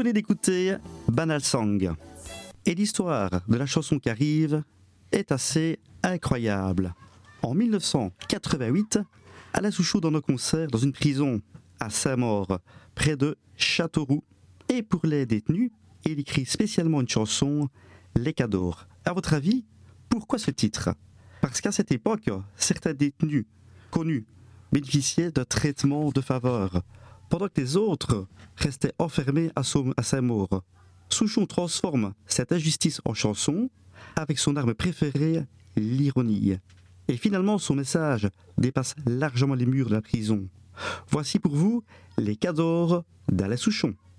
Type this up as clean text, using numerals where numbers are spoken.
venez d'écouter Banal Song. Et l'histoire de la chanson qui arrive est assez incroyable. En 1988, Alain Souchon donne un concert dans une prison à Saint-Maur, près de Châteauroux. Et pour les détenus, il écrit spécialement une chanson, Les Cadors. À votre avis, pourquoi ce titre ? Parce qu'à cette époque, certains détenus connus bénéficiaient d'un traitement de faveur, pendant que les autres restaient enfermés à Saint-Maur. Souchon transforme cette injustice en chanson avec son arme préférée, l'ironie. Et finalement, son message dépasse largement les murs de la prison. Voici pour vous Les Cadors d'Alain Souchon.